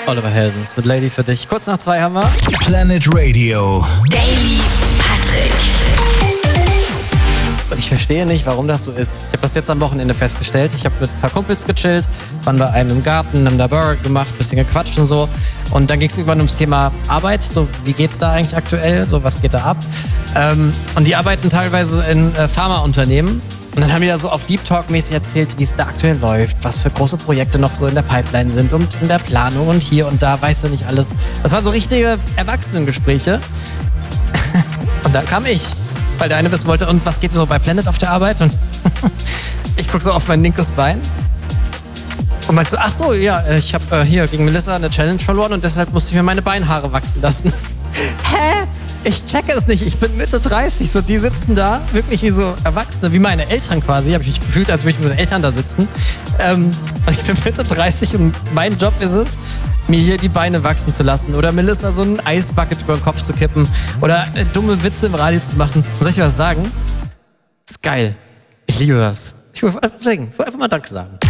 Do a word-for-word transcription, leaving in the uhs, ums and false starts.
Oliver Heldens mit Lady für dich. Kurz nach zwei haben wir Planet Radio. Daily Patrick. Und ich verstehe nicht, warum das so ist. Ich habe das jetzt am Wochenende festgestellt. Ich habe mit ein paar Kumpels gechillt, waren bei einem im Garten, haben da Burger gemacht, bisschen gequatscht und so. Und dann ging es irgendwann ums Thema Arbeit. So, wie geht's da eigentlich aktuell? So, was geht da ab? Ähm, und die arbeiten teilweise in äh, Pharmaunternehmen. Und dann haben die da so auf Deep Talk-mäßig erzählt, wie es da aktuell läuft, was für große Projekte noch so in der Pipeline sind und in der Planung und hier und da, weißt du nicht alles. Das waren so richtige Erwachsenengespräche. Und dann kam ich, weil der eine wissen wollte, und was geht so bei Planet auf der Arbeit? Und ich gucke so auf mein linkes Bein und meinte so, ach so, ja, ich habe äh, hier gegen Melissa eine Challenge verloren und deshalb musste ich mir meine Beinhaare wachsen lassen. Hä? Ich checke es nicht, ich bin Mitte dreißig, so die sitzen da, wirklich wie so Erwachsene, wie meine Eltern quasi, habe ich mich gefühlt, als würde ich mit meinen Eltern da sitzen. Ähm, und ich bin Mitte dreißig und mein Job ist es, mir hier die Beine wachsen zu lassen oder Melissa so ein Eisbucket über den Kopf zu kippen oder äh, dumme Witze im Radio zu machen. Und soll ich was sagen? Ist geil. Ich liebe das. Ich will, deswegen, ich will einfach mal Danke sagen.